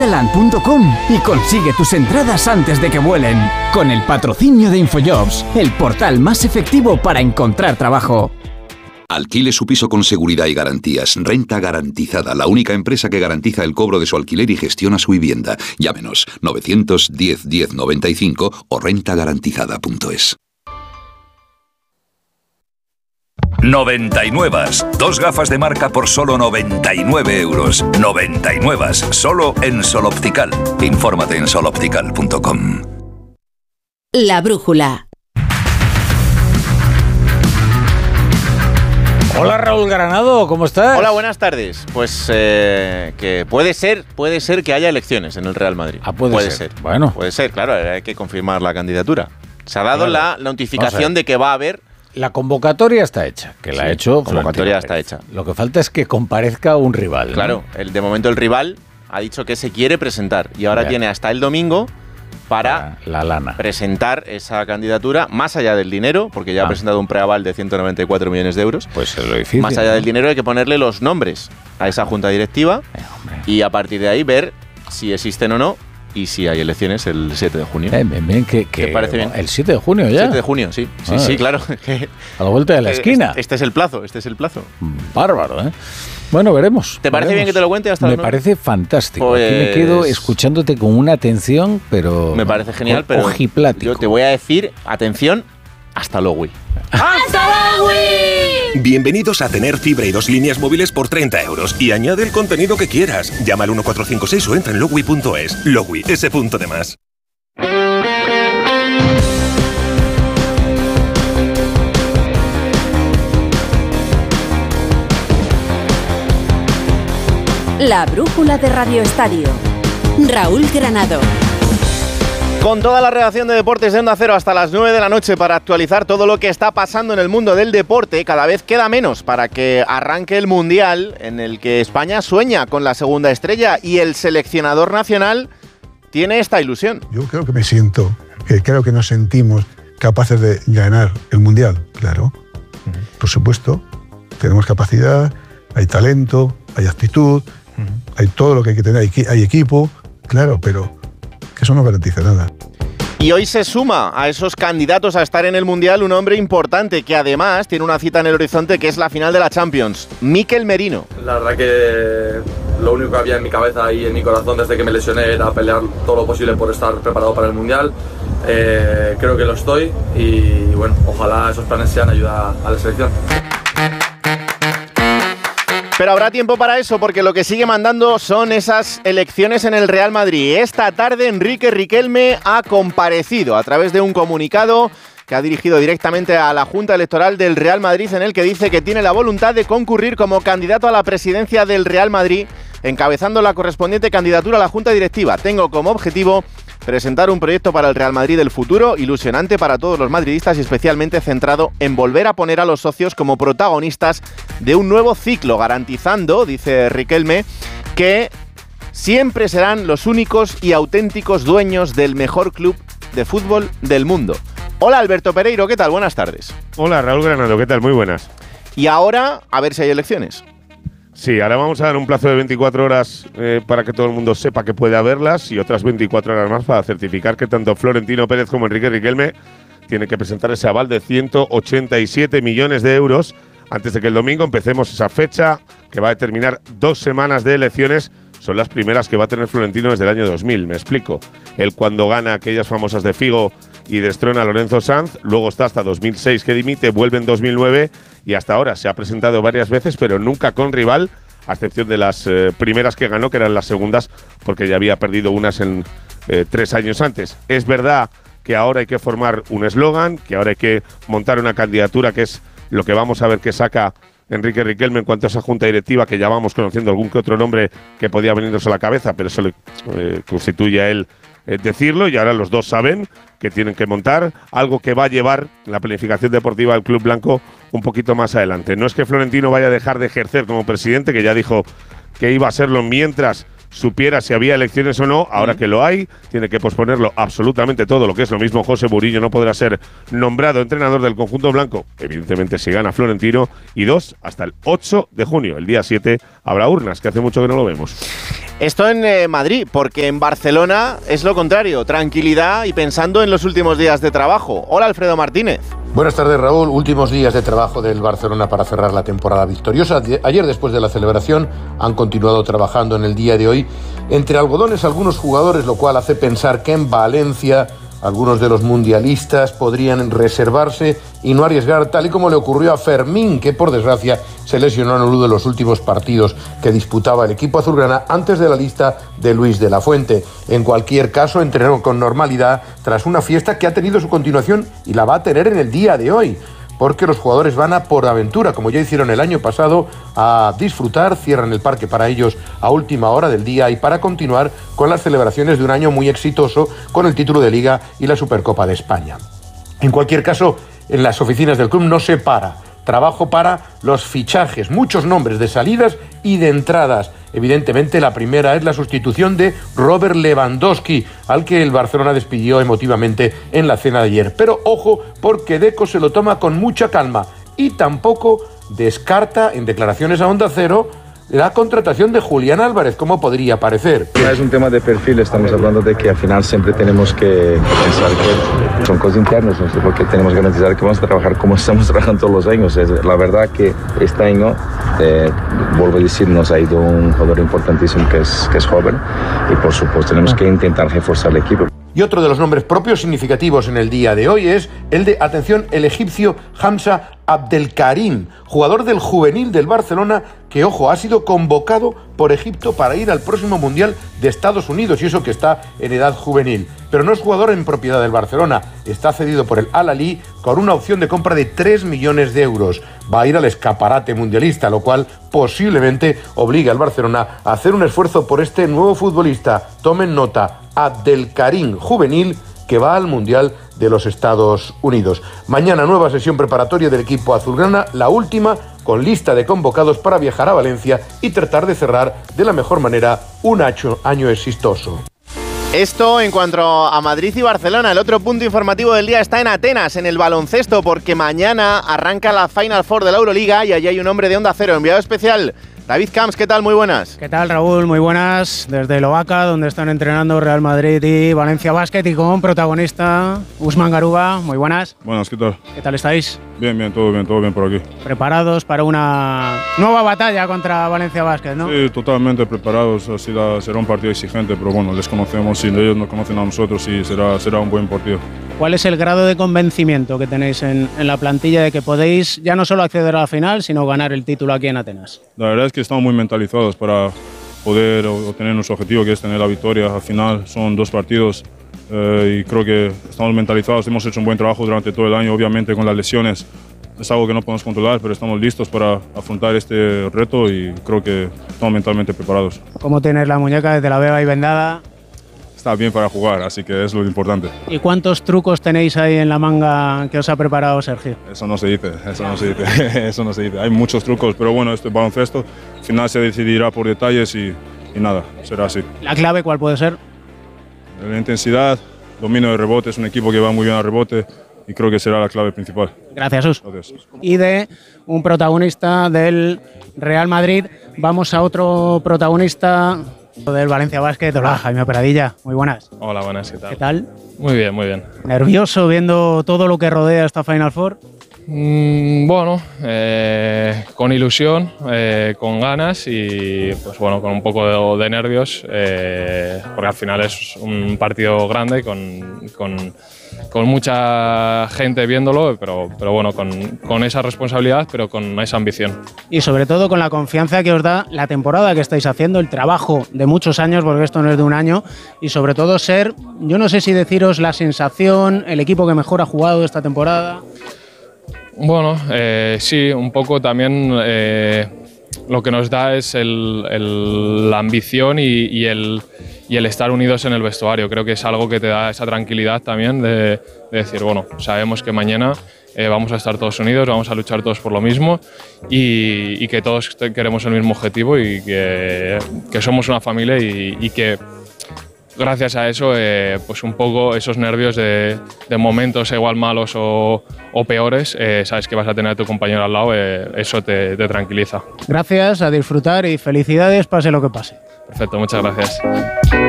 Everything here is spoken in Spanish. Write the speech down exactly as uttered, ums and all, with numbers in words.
land punto com y consigue tus entradas antes de que vuelen. Con el patrocinio de InfoJobs, el portal más efectivo para encontrar trabajo. Alquile su piso con seguridad y garantías. Renta Garantizada, la única empresa que garantiza el cobro de su alquiler y gestiona su vivienda. Llámenos novecientos diez diez noventa y cinco o renta garantizada punto es. noventa y nueve. Dos gafas de marca por solo noventa y nueve euros. noventa y nueve. Solo en Sol Optical. Infórmate en sol optical punto com. La brújula. Hola Raúl Granado, ¿cómo estás? Hola, buenas tardes. Pues eh, que puede ser, puede ser que haya elecciones en el Real Madrid. Ah, puede, puede ser. ser. Bueno. Puede ser, claro, hay que confirmar la candidatura. Se ha dado Claro. la notificación de que va a haber... La convocatoria está hecha, que la Sí, ha hecho la convocatoria está Florentino Pérez. hecha. Lo que falta es que comparezca un rival, ¿no? Claro, el, de momento el rival ha dicho que se quiere presentar y ahora Ya. tiene hasta el domingo para La lana. presentar esa candidatura, más allá del dinero, porque ya Ah. ha presentado un preaval de ciento noventa y cuatro millones de euros. Pues es lo difícil. Más allá ¿no? del dinero hay que ponerle los nombres a esa junta directiva Eh, hombre. y a partir de ahí ver si existen o no y si hay elecciones el siete de junio. Eh, bien, bien, que, que- ¿Te parece bien? El siete de junio ya. siete de junio, sí. Sí, Ah. sí, claro. Que- A la vuelta de la que esquina. Este, este es el plazo, este es el plazo. Bárbaro, ¿eh? Bueno, veremos. ¿Te parece veremos. bien que te lo cuente hasta Me las nueve? parece fantástico. Aquí me Pues- quedo escuchándote con una atención, pero... Me parece genial, o- pero ojiplático. yo te voy a decir, atención, hasta luego. Bienvenidos a tener fibra y dos líneas móviles por treinta euros y añade el contenido que quieras. Llama al uno cuatro cinco seis o entra en logwi punto es. Logwi, ese punto de más. La brújula de Radio Estadio. Raúl Granado. Con toda la redacción de Deportes de Onda Cero hasta las nueve de la noche para actualizar todo lo que está pasando en el mundo del deporte, cada vez queda menos para que arranque el Mundial en el que España sueña con la segunda estrella y el seleccionador nacional tiene esta ilusión. Yo creo que me siento, que creo que nos sentimos capaces de ganar el Mundial, claro. Por supuesto, tenemos capacidad, hay talento, hay actitud, hay todo lo que hay que tener, hay, equi- hay equipo, claro, pero que eso no garantiza nada. Y hoy se suma a esos candidatos a estar en el Mundial un hombre importante que además tiene una cita en el horizonte que es la final de la Champions, Mikel Merino. La verdad que lo único que había en mi cabeza y en mi corazón desde que me lesioné era pelear todo lo posible por estar preparado para el Mundial. Eh, creo que lo estoy y bueno, ojalá esos planes sean ayuda a la selección. Pero habrá tiempo para eso porque lo que sigue mandando son esas elecciones en el Real Madrid. Esta tarde Enrique Riquelme ha comparecido a través de un comunicado que ha dirigido directamente a la Junta Electoral del Real Madrid en el que dice que tiene la voluntad de concurrir como candidato a la presidencia del Real Madrid, encabezando la correspondiente candidatura a la Junta Directiva. Tengo como objetivo presentar un proyecto para el Real Madrid del futuro, ilusionante para todos los madridistas y especialmente centrado en volver a poner a los socios como protagonistas de un nuevo ciclo, garantizando, dice Riquelme, que siempre serán los únicos y auténticos dueños del mejor club de fútbol del mundo. Hola Alberto Pereiro, ¿qué tal? Buenas tardes. Hola Raúl Granado, ¿qué tal? Muy buenas. Y ahora, a ver si hay elecciones. Sí, ahora vamos a dar un plazo de veinticuatro horas eh, para que todo el mundo sepa que puede haberlas y otras veinticuatro horas más para certificar que tanto Florentino Pérez como Enrique Riquelme tienen que presentar ese aval de ciento ochenta y siete millones de euros antes de que el domingo empecemos esa fecha que va a determinar dos semanas de elecciones. Son las primeras que va a tener Florentino desde el año dos mil, me explico. Él cuando gana aquellas famosas de Figo y destrona a Lorenzo Sanz, luego está hasta dos mil seis que dimite, vuelve en dos mil nueve y hasta ahora se ha presentado varias veces, pero nunca con rival, a excepción de las eh, primeras que ganó, que eran las segundas, porque ya había perdido unas en eh, tres años antes. Es verdad que ahora hay que formar un eslogan, que ahora hay que montar una candidatura, que es lo que vamos a ver que saca Enrique Riquelme en cuanto a esa junta directiva, que ya vamos conociendo algún que otro nombre que podía venirnos a la cabeza, pero eso le eh, constituye a él eh, decirlo, y ahora los dos saben que tienen que montar algo que va a llevar la planificación deportiva del Club Blanco un poquito más adelante. No es que Florentino vaya a dejar de ejercer como presidente, que ya dijo que iba a serlo mientras supiera si había elecciones o no. Ahora que lo hay, tiene que posponerlo absolutamente todo. Lo que es lo mismo, José Mourinho no podrá ser nombrado entrenador del conjunto blanco, evidentemente si gana Florentino. Y dos, hasta el ocho de junio, el día siete, habrá urnas, que hace mucho que no lo vemos. Esto en eh, Madrid, porque en Barcelona es lo contrario, tranquilidad y pensando en los últimos días de trabajo. Hola, Alfredo Martínez. Buenas tardes, Raúl. Últimos días de trabajo del Barcelona para cerrar la temporada victoriosa. Ayer, después de la celebración, han continuado trabajando en el día de hoy entre algodones algunos jugadores, lo cual hace pensar que en Valencia algunos de los mundialistas podrían reservarse y no arriesgar, tal y como le ocurrió a Fermín, que por desgracia se lesionó en uno de los últimos partidos que disputaba el equipo azulgrana antes de la lista de Luis de la Fuente. En cualquier caso, entrenó con normalidad tras una fiesta que ha tenido su continuación y la va a tener en el día de hoy, porque los jugadores van a por aventura, como ya hicieron el año pasado, a disfrutar, cierran el parque para ellos a última hora del día y para continuar con las celebraciones de un año muy exitoso con el título de Liga y la Supercopa de España. En cualquier caso, en las oficinas del club no se para. Trabajo para los fichajes, muchos nombres de salidas y de entradas. Evidentemente, la primera es la sustitución de Robert Lewandowski, al que el Barcelona despidió emotivamente en la cena de ayer. Pero ojo, porque Deco se lo toma con mucha calma y tampoco descarta en declaraciones a Onda Cero la contratación de Julián Álvarez, como podría parecer. No es un tema de perfil, estamos hablando de que al final siempre tenemos que pensar que son cosas internas, no sé, porque tenemos que garantizar que vamos a trabajar como estamos trabajando todos los años. Es, la verdad que este año, eh, vuelvo a decir, nos ha ido un jugador importantísimo que es, que es joven y por supuesto tenemos que intentar reforzar el equipo. Y otro de los nombres propios significativos en el día de hoy es el de, atención, el egipcio Hamza Abdelkarim, jugador del juvenil del Barcelona, que, ojo, ha sido convocado por Egipto para ir al próximo Mundial de Estados Unidos, y eso que está en edad juvenil. Pero no es jugador en propiedad del Barcelona, está cedido por el Al-Ahly con una opción de compra de tres millones de euros. Va a ir al escaparate mundialista, lo cual posiblemente obliga al Barcelona a hacer un esfuerzo por este nuevo futbolista. Tomen nota, Abdelkarim, juvenil, que va al Mundial de los Estados Unidos. Mañana nueva sesión preparatoria del equipo azulgrana, la última con lista de convocados para viajar a Valencia y tratar de cerrar de la mejor manera un año, año exitoso. Esto en cuanto a Madrid y Barcelona. El otro punto informativo del día está en Atenas, en el baloncesto, porque mañana arranca la Final Four de la Euroliga y allí hay un hombre de Onda Cero, enviado especial. David Camps, ¿qué tal? Muy buenas. ¿Qué tal, Raúl? Muy buenas. Desde el Oaca, donde están entrenando Real Madrid y Valencia Basket, y con protagonista Usman Garuba. Muy buenas. Buenas, ¿qué tal? ¿Qué tal estáis? Bien, bien, todo bien, todo bien por aquí. ¿Preparados para una nueva batalla contra Valencia Basket, no? Sí, totalmente preparados. Así la, será un partido exigente, pero bueno, les conocemos y ellos nos conocen a nosotros y será, será un buen partido. ¿Cuál es el grado de convencimiento que tenéis en, en la plantilla de que podéis ya no solo acceder a la final, sino ganar el título aquí en Atenas? La verdad es que estamos muy mentalizados para poder obtener nuestro objetivo, que es tener la victoria. Al final son dos partidos eh, y creo que estamos mentalizados. Hemos hecho un buen trabajo durante todo el año, obviamente con las lesiones. Es algo que no podemos controlar, pero estamos listos para afrontar este reto y creo que estamos mentalmente preparados. ¿Cómo tienes la muñeca desde la veo ahí vendada? Está bien para jugar, así que es lo importante. ¿Y cuántos trucos tenéis ahí en la manga que os ha preparado Sergio? Eso no se dice, eso no se dice, eso no se dice. Hay muchos trucos, pero bueno, este baloncesto, al final se decidirá por detalles y, y nada, será así. ¿La clave cuál puede ser? La intensidad, dominio de rebote, es un equipo que va muy bien al rebote y creo que será la clave principal. Gracias, Sus. Gracias. Y de un protagonista del Real Madrid, vamos a otro protagonista del Valencia Basket. Hola, Jaime Peradilla, muy buenas. Hola, buenas, ¿qué tal? ¿Qué tal? Muy bien, muy bien. ¿Nervioso viendo todo lo que rodea esta Final Four? Mm, bueno, eh, con ilusión, eh, con ganas y pues bueno, con un poco de, de nervios, eh, porque al final es un partido grande con, con, con mucha gente viéndolo, pero, pero bueno, con, con esa responsabilidad, pero con esa ambición. Y sobre todo con la confianza que os da la temporada que estáis haciendo, el trabajo de muchos años, porque esto no es de un año, y sobre todo ser, yo no sé si deciros la sensación, el equipo que mejor ha jugado esta temporada. Bueno, eh, sí, un poco también eh, lo que nos da es el, el, la ambición y, y, el, y el estar unidos en el vestuario. Creo que es algo que te da esa tranquilidad también de, de decir, bueno, sabemos que mañana eh, vamos a estar todos unidos, vamos a luchar todos por lo mismo y, y que todos queremos el mismo objetivo y que, que somos una familia y, y que gracias a eso, eh, pues un poco esos nervios de, de momentos igual malos o, o peores, eh, sabes que vas a tener a tu compañero al lado, eh, eso te, te tranquiliza. Gracias, a disfrutar y felicidades, pase lo que pase. Perfecto, muchas gracias.